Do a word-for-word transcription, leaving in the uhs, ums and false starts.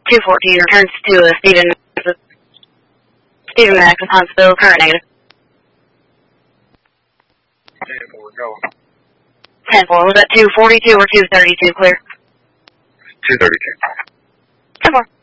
two fourteen returns to uh, Stephen, Stephen Max of Huntsville, current negative. ten four, go. ten four, was that two forty-two or two thirty-two clear? two thirty-two. ten four.